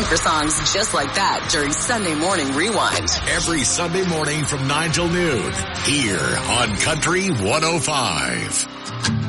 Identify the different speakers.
Speaker 1: listen for songs just like that during Sunday Morning Rewind.
Speaker 2: Every Sunday morning from 9 till noon here on Country 105.